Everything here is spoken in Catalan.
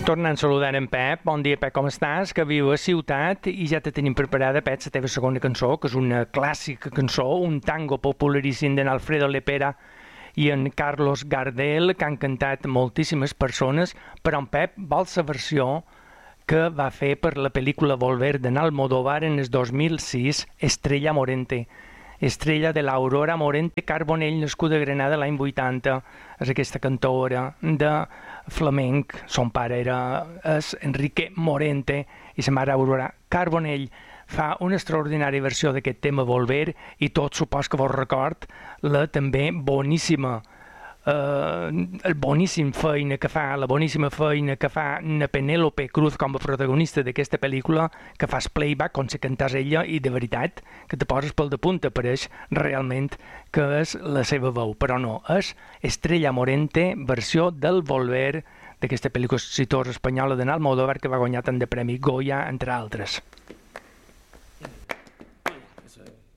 Tornant saludant en Pep. Bon dia, Pep, com estàs? Que viu a Ciutat i ja te tenim preparada, Pep, la teva segona cançó, que és una clàssica cançó, un tango popularíssim d'en Alfredo Lepera i en Carlos Gardel, que han cantat moltíssimes persones, però en Pep vol la versió que va fer per la pel·lícula Volver d'en Almodóvar en el 2006, Estrella Morente. Estrella de l'Aurora Morente Carbonell, nascuda a Granada l'any 80, és aquesta cantora de flamenc. Son pare és Enrique Morente i sa mare Aurora Carbonell. Fa una extraordinària versió d'aquest tema Volver i tot supos que vos record la també boníssima la boníssima feina que fa na Penélope Cruz com a protagonista d'aquesta pel·lícula, que fas playback com si cantàs ella i de veritat que te poses pel de punta, pareix realment que és la seva veu, però no, és Estrella Morente, versió del Volver d'aquesta pel·lícula exitosa espanyola d'en Almodóvar que va guanyar tant de premi Goya, entre altres.